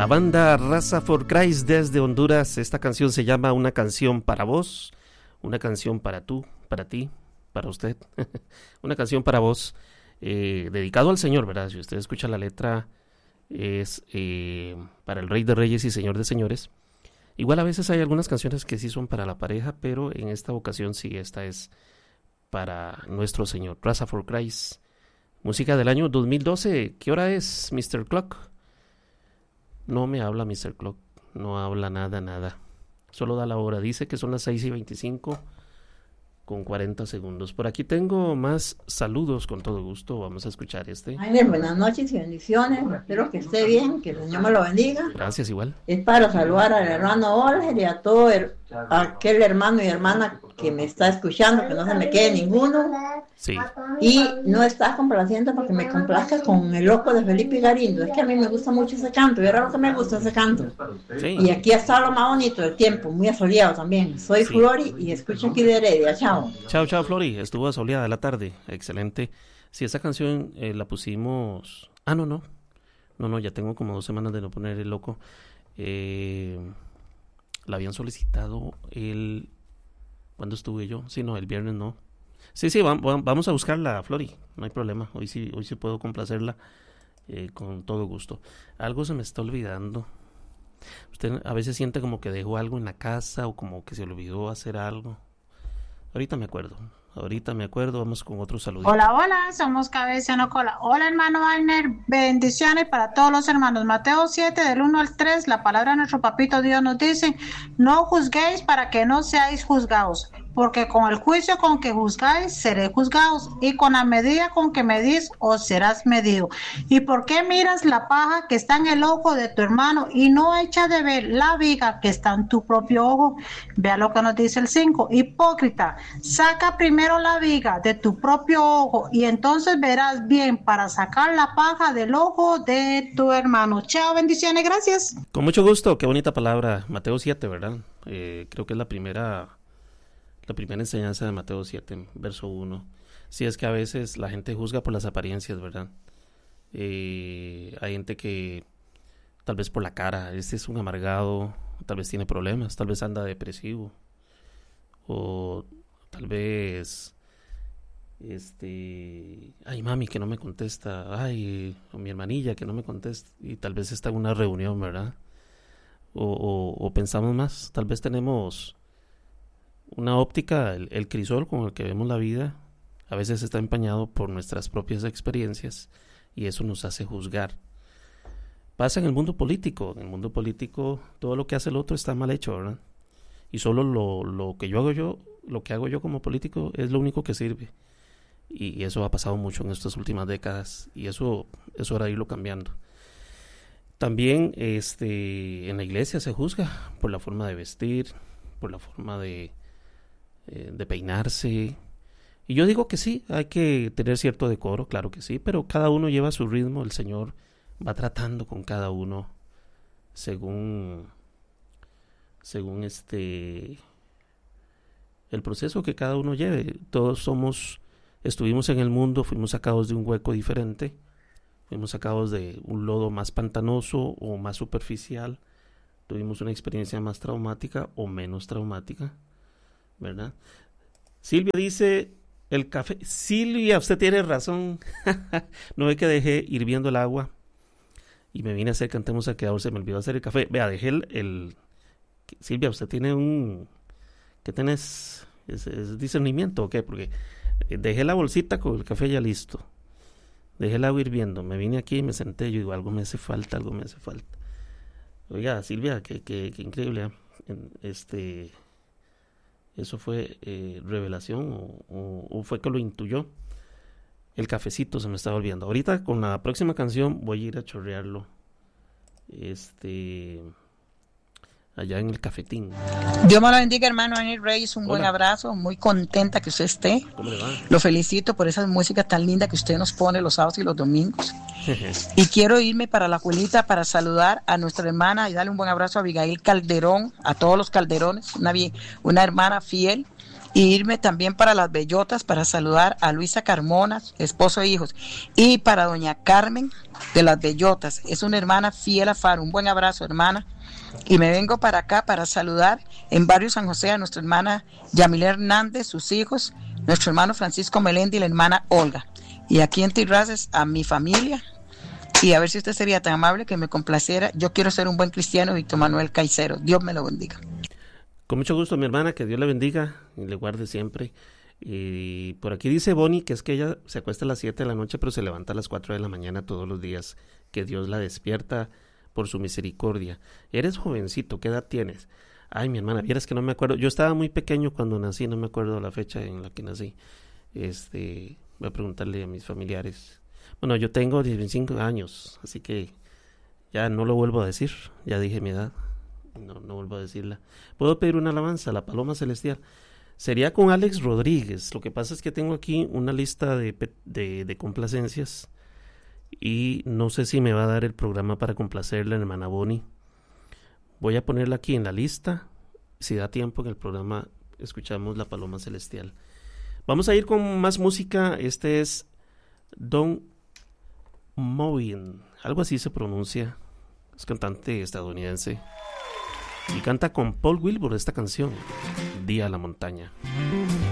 La banda Raza for Christ desde Honduras. Esta canción se llama Una canción para vos, una canción para tú, para ti, para usted. Una canción para vos, dedicado al Señor, ¿verdad? Si usted escucha la letra, es para el Rey de Reyes y Señor de Señores. Igual a veces hay algunas canciones que sí son para la pareja, pero en esta ocasión sí, esta es para nuestro Señor. Raza for Christ, música del año 2012. ¿Qué hora es, Mr. Clock? No me habla Mr. Clock, no habla nada. Solo da la hora, dice que son las 6:25 con 40 segundos. Por aquí tengo más saludos, con todo gusto. Vamos a escuchar este. Ay, buenas noches y bendiciones. Espero que esté bien, que el Señor me lo bendiga. Gracias, igual. Es para saludar al hermano Olger y a todo aquel hermano y hermana que me está escuchando, que no se me quede ninguno. Sí. Y no está complaciendo porque me complazca con el loco de Felipe Garindo. Es que a mí me gusta mucho ese canto, y ahora lo que me gusta ese canto. Sí. Y aquí está lo más bonito del tiempo, muy asoleado también. Soy Sí. Flori y escucho aquí de Heredia. Chao. Chao, Flori. Estuvo soleada la tarde. Excelente. Sí, esa canción la pusimos... No, ya tengo como 2 semanas de no poner el loco. La habían solicitado el... ¿Cuándo estuve yo? Sí, no, el viernes no. Sí, vamos a buscarla, Flori. No hay problema. Hoy sí puedo complacerla con todo gusto. Algo se me está olvidando. Usted a veces siente como que dejó algo en la casa o como que se olvidó hacer algo. Ahorita me acuerdo. Vamos con otro saludito. Hola, somos Cabeza No Cola. Hola, hermano Ainer, bendiciones para todos los hermanos. Mateo 7, del 1 al 3, la palabra de nuestro papito Dios nos dice: no juzguéis para que no seáis juzgados, porque con el juicio con que juzgáis, seréis juzgados, y con la medida con que medís, os serás medido. ¿Y por qué miras la paja que está en el ojo de tu hermano y no echas de ver la viga que está en tu propio ojo? Vea lo que nos dice el 5. Hipócrita, saca primero la viga de tu propio ojo y entonces verás bien para sacar la paja del ojo de tu hermano. Chao, bendiciones, gracias. Con mucho gusto, qué bonita palabra. Mateo 7, ¿verdad? Creo que es la primera enseñanza de Mateo 7, verso 1. Sí, es que a veces la gente juzga por las apariencias, ¿verdad? Hay gente que tal vez por la cara, este es un amargado, tal vez tiene problemas, tal vez anda depresivo, o tal vez ay, mami que no me contesta, ay, o mi hermanilla que no me contesta, y tal vez está en una reunión, ¿verdad? O pensamos más, tal vez tenemos una óptica, el crisol con el que vemos la vida a veces está empañado por nuestras propias experiencias y eso nos hace juzgar. Pasa en el mundo político. En el mundo político todo lo que hace el otro está mal hecho, ¿verdad? Y solo lo que hago yo como político es lo único que sirve. Y eso ha pasado mucho en estas últimas décadas y eso es hora de irlo cambiando. También en la iglesia se juzga por la forma de vestir, por la forma de peinarse. Y yo digo que sí, hay que tener cierto decoro, claro que sí, pero cada uno lleva su ritmo. El Señor va tratando con cada uno según el proceso que cada uno lleve. Todos estuvimos en el mundo, fuimos sacados de un hueco diferente, fuimos sacados de un lodo más pantanoso o más superficial, tuvimos una experiencia más traumática o menos traumática, ¿verdad? Silvia dice, el café. Silvia, usted tiene razón. No ve que dejé hirviendo el agua y me vine a hacer Cantemos al Creador, se me olvidó hacer el café. Vea, dejé Silvia, usted tiene ¿qué tenés? ¿Es discernimiento o qué? Porque dejé la bolsita con el café ya listo, dejé el agua hirviendo, me vine aquí y me senté, yo digo, algo me hace falta. Oiga, Silvia, qué increíble, ¿eh? Eso fue revelación o fue que lo intuyó. El cafecito se me estaba olvidando. Ahorita con la próxima canción voy a ir a chorrearlo allá en el cafetín. Dios me lo bendiga, hermano Daniel Reyes, un buen Hola. abrazo, muy contenta que usted esté. ¿Cómo le va? Lo felicito por esa música tan linda que usted nos pone los sábados y los domingos. Y quiero irme para la Juelita para saludar a nuestra hermana y darle un buen abrazo a Abigail Calderón, a todos los Calderones, una hermana fiel. Y irme también para Las Bellotas para saludar a Luisa Carmona, esposo e hijos. Y para doña Carmen de Las Bellotas, es una hermana fiel a Faro. Un buen abrazo, hermana. Y me vengo para acá para saludar en Barrio San José a nuestra hermana Yamila Hernández, sus hijos, nuestro hermano Francisco Melendi y la hermana Olga. Y aquí en Tirraces a mi familia. Y a ver si usted sería tan amable que me complaciera. Yo quiero ser un buen cristiano, Víctor Manuel Caicedo. Dios me lo bendiga. Con mucho gusto, mi hermana, que Dios le bendiga y le guarde siempre. Y por aquí dice Bonnie que es que ella se acuesta a las 7 de la noche, pero se levanta a las 4 de la mañana todos los días, que Dios la despierta por su misericordia. Eres jovencito, ¿qué edad tienes? Ay, mi hermana, vieras que no me acuerdo. Yo estaba muy pequeño cuando nací, no me acuerdo la fecha en la que nací. Voy a preguntarle a mis familiares. Bueno, yo tengo 25 años, así que ya no lo vuelvo a decir. Ya dije mi edad. No vuelvo a decirla. Puedo pedir una alabanza, la Paloma Celestial. Sería con Alex Rodríguez. Lo que pasa es que tengo aquí una lista de complacencias y no sé si me va a dar el programa para complacerla, hermana Bonnie. Voy a ponerla aquí en la lista. Si da tiempo en el programa, escuchamos la Paloma Celestial. Vamos a ir con más música. Este es Don Moen, algo así se pronuncia. Es cantante estadounidense y canta con Paul Wilbur esta canción, Día a la Montaña.